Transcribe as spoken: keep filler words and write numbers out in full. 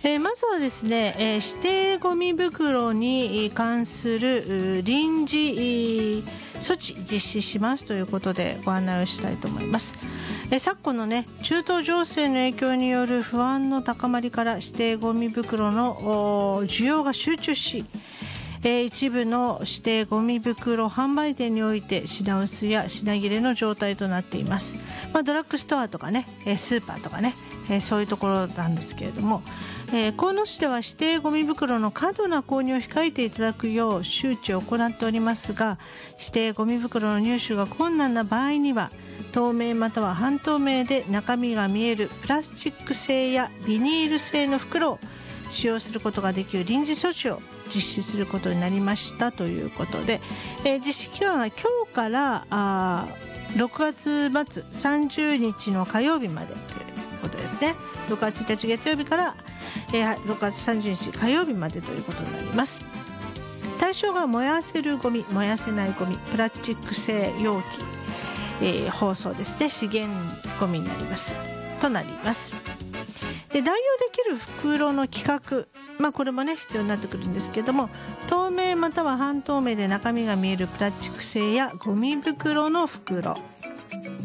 えー、まずはですね、えー、指定ゴミ袋に関する臨時措置実施しますということでご案内をしたいと思います。えー、昨今のね、中東情勢の影響による不安の高まりから指定ゴミ袋の需要が集中し、えー、一部の指定ゴミ袋販売店において品薄や品切れの状態となっています。まあ、ドラッグストアとかね、スーパーとかね、えー、そういうところなんですけれども、えー、鴻巣市では指定ゴミ袋の過度な購入を控えていただくよう周知を行っておりますが、指定ゴミ袋の入手が困難な場合には透明または半透明で中身が見えるプラスチック製やビニール製の袋を使用することができる臨時措置を実施することになりましたということで、えー、実施期間は今日からあろくがつ末さんじゅうにちの火曜日までということですね。ろくがつついたち月曜日から、えー、ろくがつさんじゅうにち火曜日までということになります。対象が燃やせるゴミ、燃やせないゴミ、プラスチック製容器、えー、包装ですね、資源ゴミになりますとなります。で、代用できる袋の規格、まあ、これもね必要になってくるんですけども、透明または半透明で中身が見えるプラスチック製やゴミ袋の袋、